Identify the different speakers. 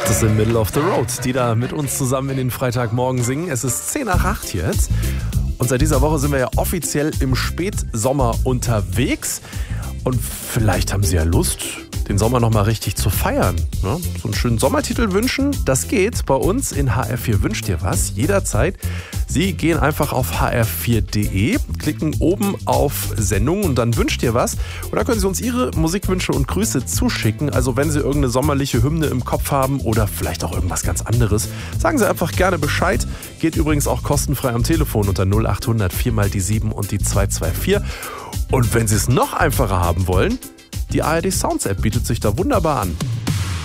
Speaker 1: Das sind Middle of the Road, die da mit uns zusammen in den Freitagmorgen singen. Es ist 7:10 jetzt und seit dieser Woche sind wir ja offiziell im Spätsommer unterwegs. Und vielleicht haben Sie ja Lust, den Sommer nochmal richtig zu feiern. Ne? So einen schönen Sommertitel wünschen, das geht bei uns in HR4 Wünscht dir was, jederzeit. Sie gehen einfach auf hr4.de, klicken oben auf Sendung und dann wünscht ihr was. Und dann können Sie uns Ihre Musikwünsche und Grüße zuschicken. Also wenn Sie irgendeine sommerliche Hymne im Kopf haben oder vielleicht auch irgendwas ganz anderes, sagen Sie einfach gerne Bescheid. Geht übrigens auch kostenfrei am Telefon unter 0800 4x7 und die 224. Und wenn Sie es noch einfacher haben wollen, die ARD Sounds App bietet sich da wunderbar an.